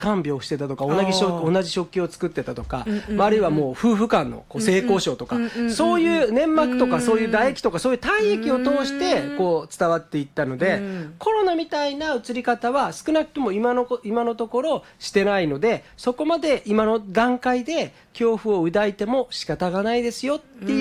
看病してたとか、同じ食器を作ってたとか、あるいはもう夫婦間の性交渉とか、そういう粘膜とかそういう唾液とかそういう体液を通してこう伝わっていったので、コロナみたいな移り方は少なくとも今のところしてないので、そこまで今の段階で恐怖を抱いても仕方がないですよっていう